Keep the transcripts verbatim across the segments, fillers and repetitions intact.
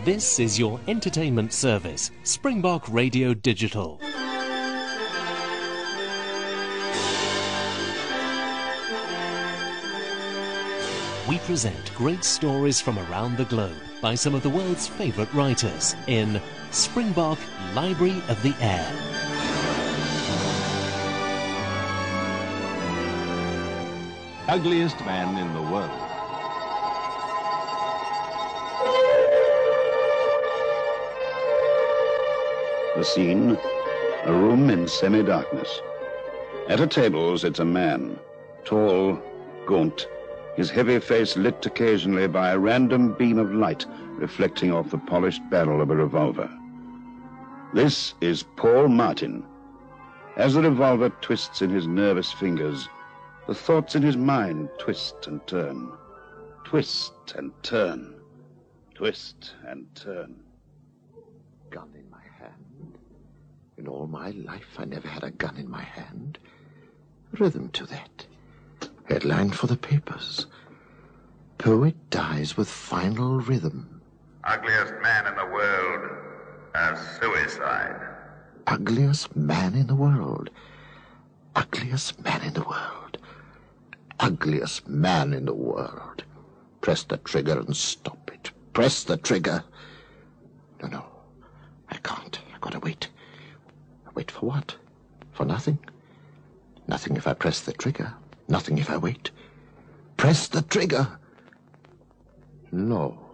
This is your entertainment service, Springbok Radio Digital. We present great stories from around the globe by some of the world's favourite writers in Springbok Library of the Air. Ugliest man in the world. The scene, a room in semi-darkness. At a table sits a man, tall, gaunt, his heavy face lit occasionally by a random beam of light reflecting off the polished barrel of a revolver. This is Paul Martin. As the revolver twists in his nervous fingers, the thoughts in his mind twist and turn, twist and turn, twist and turn. Gun in my hand. In all my life, I never had a gun in my hand. Rhythm to that. Headline for the papers. Poet dies with final rhythm. Ugliest man in the world has suicide. Ugliest man in the world. Ugliest man in the world. Ugliest man in the world. Press the trigger and stop it. Press the trigger. No, no. I can't. I've got to wait. Wait for what? For nothing? Nothing if I press the trigger. Nothing if I wait. Press the trigger. No.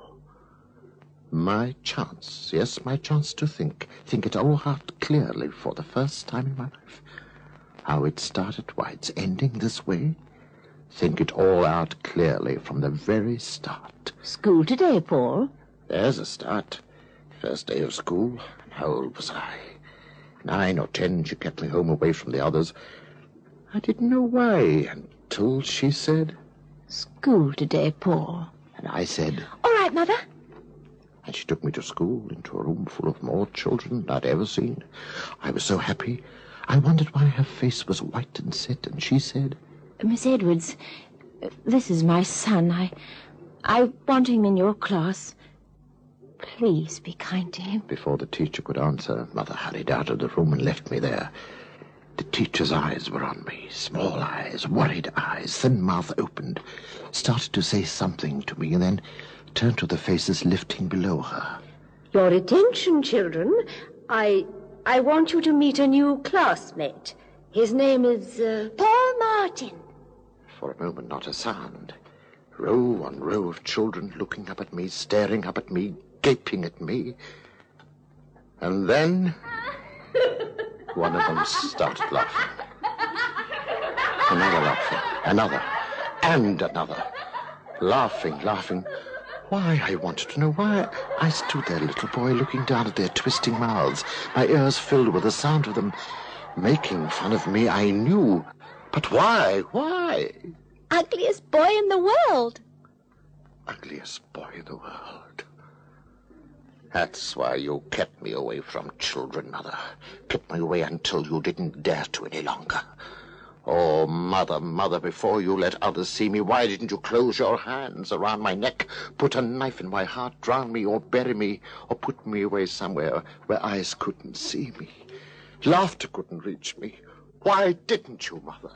My chance. Yes, my chance to think. Think it all out clearly for the first time in my life. How it started, why it's ending this way. Think it all out clearly from the very start. School today, Paul? There's a start. First day of school. How old was I? Nine or ten. She kept me home away from the others. I didn't know why until she said... School today, Paul. And I said... All right, Mother. And she took me to school, into a room full of more children than I'd ever seen. I was so happy. I wondered why her face was white and set, and she said... Miss Edwards, this is my son. I, I want him in your class. Please be kind to him. Before the teacher could answer, Mother hurried out of the room and left me there. The teacher's eyes were on me, small eyes, worried eyes, thin mouth opened, started to say something to me, and then turned to the faces lifting below her. Your attention, children. I, I want you to meet a new classmate. His name is, uh... Paul Martin. For a moment, not a sound. Row on row of children looking up at me, staring up at me, gaping at me. And then... one of them started laughing. Another laughing. Another. And another. Laughing, laughing. Why, I wanted to know why. I stood there, little boy, looking down at their twisting mouths, my ears filled with the sound of them making fun of me. I knew. But why? Why? Ugliest boy in the world. Ugliest boy in the world. That's why you kept me away from children, Mother. Kept me away until you didn't dare to any longer. Oh, Mother, Mother, before you let others see me, why didn't you close your hands around my neck, put a knife in my heart, drown me or bury me, or put me away somewhere where eyes couldn't see me, laughter couldn't reach me? Why didn't you, Mother?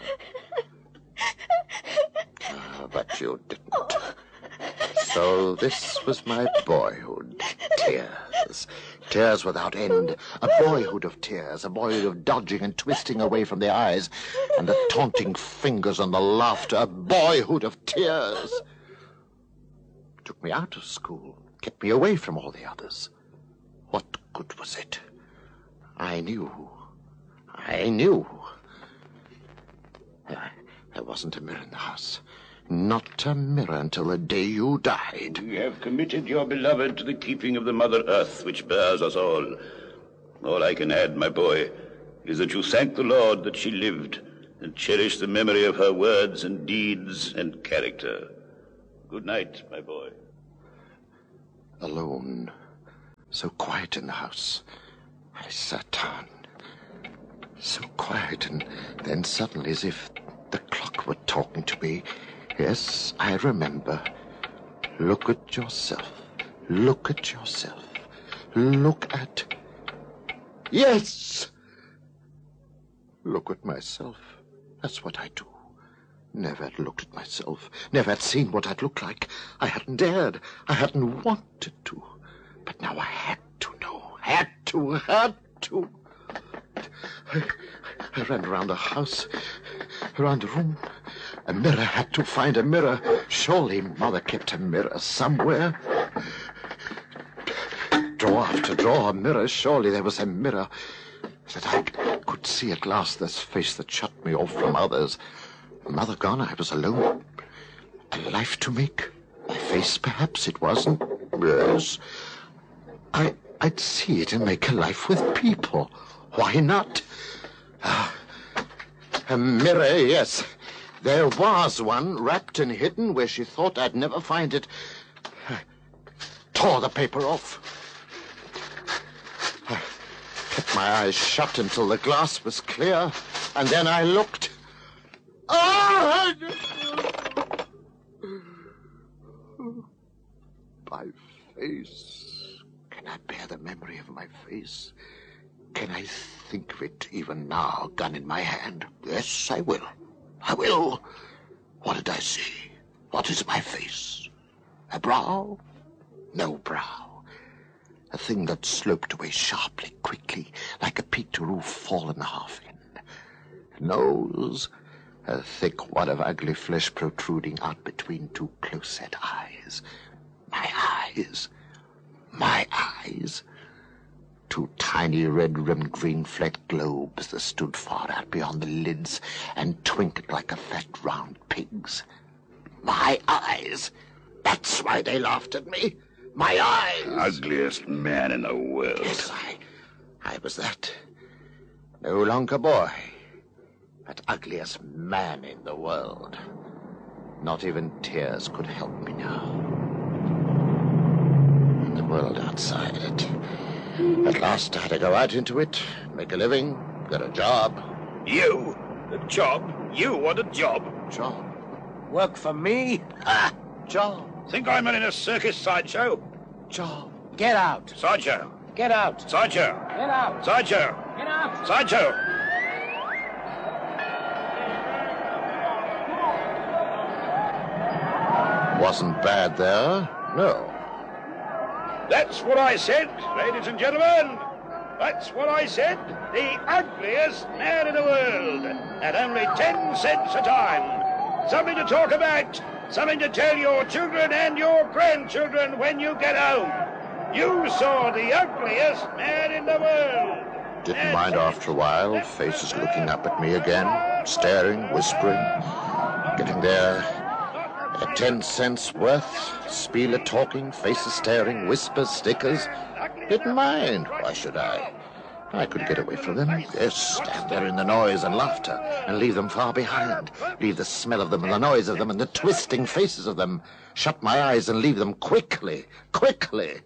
Ah, but you didn't. So this was my boyhood. Tears. Tears without end. A boyhood of tears. A boyhood of dodging and twisting away from the eyes and the taunting fingers and the laughter. A boyhood of tears. Took me out of school. Kept me away from all the others. What good was it? I knew. I knew. There wasn't a mirror in the house. Not a mirror until the day you died. You have committed your beloved to the keeping of the Mother Earth, which bears us all. All I can add, my boy, is that you thank the Lord that she lived and cherish the memory of her words and deeds and character. Good night, my boy. Alone. So quiet in the house. I sat down. So quiet, and then suddenly, as if the clock were talking to me, yes, I remember. Look at yourself. Look at yourself. Look at... Yes! Look at myself. That's what I do. Never had looked at myself. Never had seen what I'd look like. I hadn't dared. I hadn't wanted to. But now I had to know. Had to, had to. I, I ran around the house, around the room. A mirror, had to find a mirror. Surely Mother kept a mirror somewhere. Drawer after drawer, mirror. Surely there was a mirror that I could see at last, this face that shut me off from others. Mother gone, I was alone. A life to make. My face, perhaps it wasn't. Yes. I, I'd see it and make a life with people. Why not? Ah, a mirror, yes. There was one, wrapped and hidden where she thought I'd never find it. I tore the paper off. I kept my eyes shut until the glass was clear, and then I looked. Oh! My face. Can I bear the memory of my face? Can I think of it even now, gun in my hand? Yes, I will. I will. What did I see? What is my face? A brow? No brow. A thing that sloped away sharply, quickly, like a peaked roof fallen half in. Nose? A thick wad of ugly flesh protruding out between two close-set eyes. My eyes. My eyes. Two tiny red-rimmed green-flecked globes that stood far out beyond the lids and twinkled like a fat round pig's. My eyes. That's why they laughed at me. My eyes. Ugliest man in the world. Yes, I, I was that. No longer boy, but ugliest man in the world. Not even tears could help me now. And the world outside it. At last I had to go out into it, make a living, get a job. You? A job? You want a job? Job? Work for me? Ah, job. Think I'm in a circus sideshow? Job. Get out. Sideshow. Get out. Sideshow. Get out. Sideshow. Get out. Sideshow. Wasn't bad there, no. That's what I said, ladies and gentlemen. That's what I said. The ugliest man in the world. At only ten cents a time. Something to talk about. Something to tell your children and your grandchildren when you get home. You saw the ugliest man in the world. Didn't mind after a while, faces looking up at me again, staring, whispering, getting there. At ten cents worth, Spieler talking, faces staring, whispers, stickers. Didn't mind. Why should I? I could get away from them. Yes, stand there in the noise and laughter and leave them far behind. Leave the smell of them and the noise of them and the twisting faces of them. Shut my eyes and leave them quickly, quickly.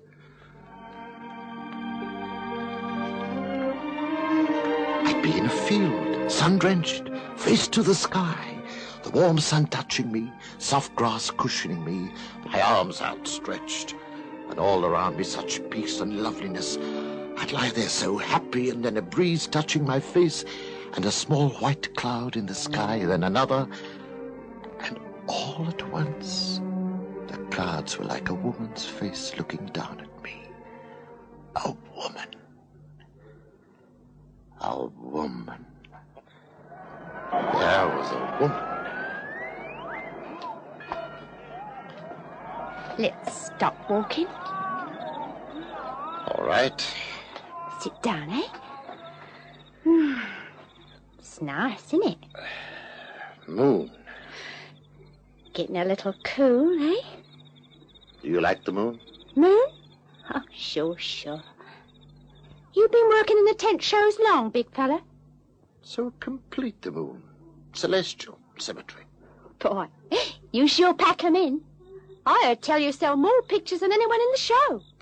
I'd be in a field, sun-drenched, face to the sky. The warm sun touching me, soft grass cushioning me, my arms outstretched, and all around me such peace and loveliness. I'd lie there so happy, and then a breeze touching my face, and a small white cloud in the sky, then another, and all at once the clouds were like a woman's face looking down at me. A woman. A woman. There was a woman. Let's stop walking. All right. Sit down, eh? Hmm. It's nice, isn't it? Moon. Getting a little cool, eh? Do you like the moon? Moon? Oh, sure, sure. You been working in the tent shows long, big fella? So complete, the moon. Celestial symmetry. Boy, you sure pack 'em in. I heard tell you sell more pictures than anyone in the show.